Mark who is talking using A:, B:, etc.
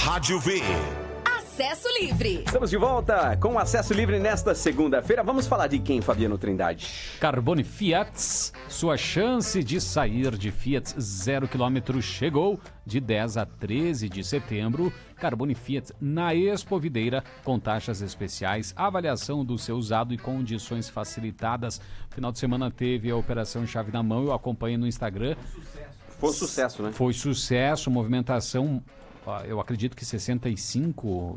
A: Rádio V.
B: Acesso Livre.
C: Estamos de volta com Acesso Livre nesta segunda-feira. Vamos falar de quem, Fabiano Trindade?
D: Carbone Fiat, sua chance de sair de Fiat 0 km chegou de 10 a 13 de setembro. Carbone Fiat na Expo Videira com taxas especiais, avaliação do seu usado e condições facilitadas. Final de semana teve a operação Chave na Mão, eu acompanhei no Instagram.
C: Foi um sucesso, né?
D: Foi sucesso, movimentação, eu acredito que 65